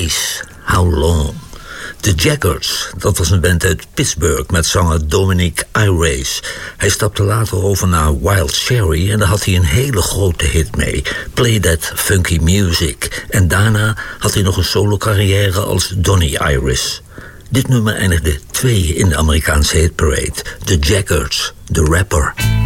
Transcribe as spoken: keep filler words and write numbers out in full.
Days, How Long. The Jaggers, dat was een band uit Pittsburgh met zanger Dominic Iris. Hij stapte later over naar Wild Cherry en daar had hij een hele grote hit mee. Play That Funky Music. En daarna had hij nog een solo-carrière als Donnie Iris. Dit nummer eindigde twee in de Amerikaanse hitparade. The Jaggers, The Rapper.